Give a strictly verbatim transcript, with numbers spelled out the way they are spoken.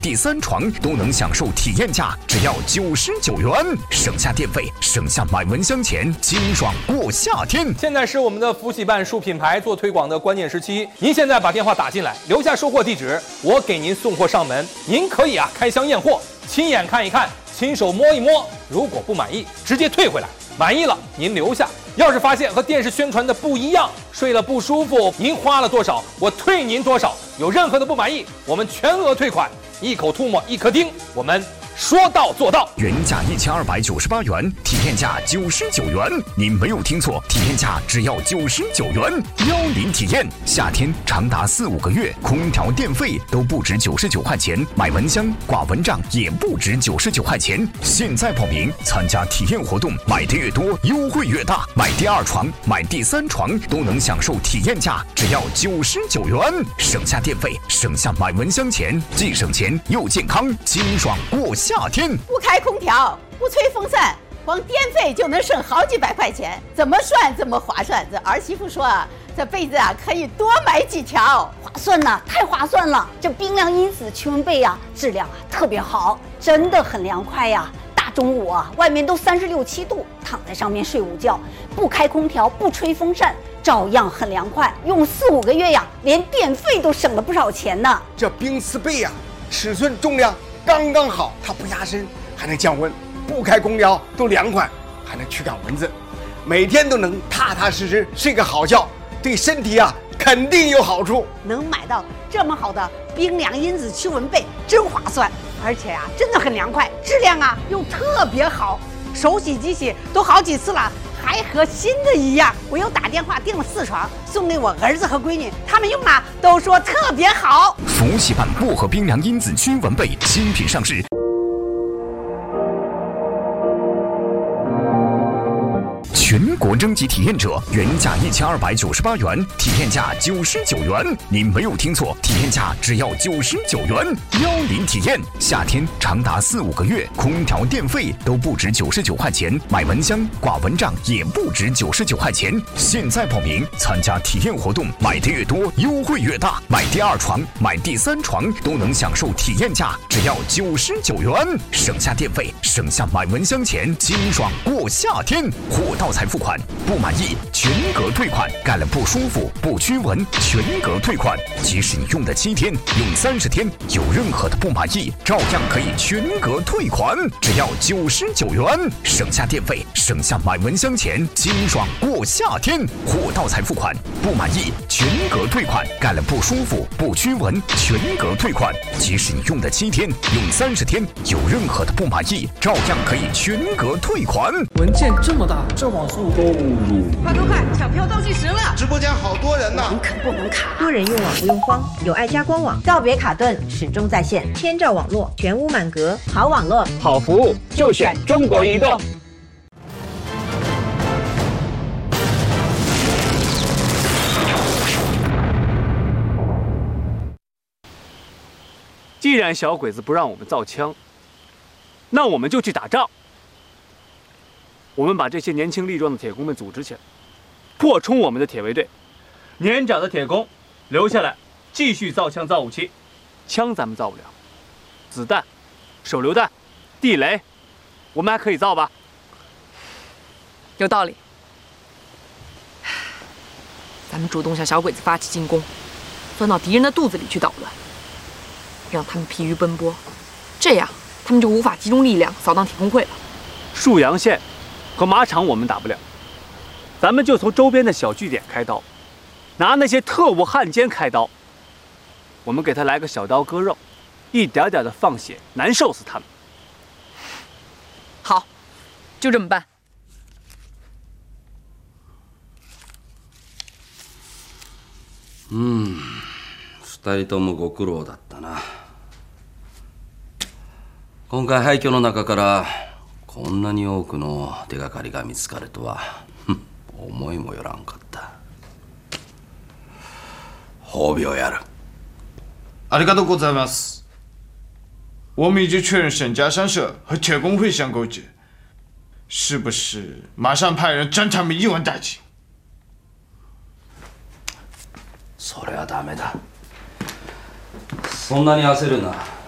第三床都能享受体验价，只要九十九元，省下电费，省下买蚊香钱，清爽过夏天。 现在是我们的福喜办树品牌做推广的关键时期，您现在把电话打进来，留下收货地址，我给您送货上门。您可以啊开箱验货，亲眼看一看，亲手摸一摸，如果不满意，直接退回来。满意了，您留下。要是发现和电视宣传的不一样，睡了不舒服，您花了多少，我退您多少。有任何的不满意，我们全额退款。一口吐沫一颗钉，我们说到做到。 原价一千二百九十八元，体验价九十九元。您没有听错，体验价只要九十九元。幺零体验，夏天长达四五个月，空调电费都不止九十九块钱，买蚊香、挂蚊帐也不止九十九块钱。现在报名参加体验活动，买的越多，优惠越大。买第二床、买第三床都能享受体验价，只要九十九元，省下电费，省下买蚊香钱，既省钱又健康，清爽过夏天。 不开空调，不吹风扇，光电费就能省好几百块钱，怎么算怎么划算。这儿媳妇说啊，这被子啊可以多买几条， 划算呐，太划算了！这冰凉因子驱蚊被呀、啊，质量啊特别好，真的很凉快呀。大中午啊，外面都三十六七度，躺在上面睡午觉，不开空调，不吹风扇，照样很凉快。用四五个月呀，连电费都省了不少钱呢。 这冰丝被呀、啊，尺寸重量刚刚好，它不压身，还能降温，不开空调都凉快，还能驱赶蚊子，每天都能踏踏实实睡个好觉，对身体啊肯定有好处。 能买到这么好的冰凉因子驱蚊被，真划算，而且啊真的很凉快，质量啊又特别好，手洗机洗都好几次了，还和新的一样。我又打电话订了四床，送给我儿子和闺女，他们用了都说特别好。 福喜办薄荷冰凉因子驱蚊被新品上市。全国征集体验者，原价一千二百九十八元，体验价九十九元。您没有听错，体验价只要九十九元。幺零体验，夏天长达四五个月，空调电费都不止九十九块钱，买蚊香、挂蚊帐也不止九十九块钱。现在报名参加体验活动，买的越多，优惠越大。买第二床、买第三床都能享受体验价，只要九十九元，省下电费，省下买蚊香钱，清爽过夏天。货到才付款，不满意全额退款，盖了不舒服不驱蚊，全额退款。即使你用的七天，用三十天，有任何的不满意，照样可以全额退款，只要九十九元，省下电费，省下买蚊香钱，清爽过夏天。货到才付款，不满意全额退款，盖了不舒服不驱蚊，全额退款。即使你用的七天，用三十天，有任何的不满意，照样可以全额退款。 文件这么大，这网速购入， 快快快，抢票倒计时了！ 直播间好多人呢， 能啃不能卡。 多人用网不用慌，有爱家官网， 告别卡顿，始终在线， 千兆网络，全屋满格， 好网络， 好服务，就选中国移动。 既然小鬼子不让我们造枪，那我们就去打仗。我们把这些年轻力壮的铁工们组织起来，扩充我们的铁卫队。年长的铁工留下来，继续造枪造武器。枪咱们造不了，子弹、手榴弹、地雷，我们还可以造吧？ 有道理。咱们主动向小鬼子发起进攻，钻到敌人的肚子里去捣乱，让他们疲于奔波，这样他们就无法集中力量扫荡铁工会了。 沭阳县和马场我们打不了，咱们就从周边的小据点开刀，拿那些特务汉奸开刀。我们给他来个小刀割肉，一点点的放血，难受死他们。 好，就这么办。 うん、二人ともご苦労だったな。今回廃墟の中からこんなに多くの手がかりが見つかるとは思いもよらんかった。褒美をやる。 ありがとうございます。我们已经确认沈家商社和铁工会相勾结，是不是马上派人将他们一网打尽？ それはダメだ。そんなに焦るな。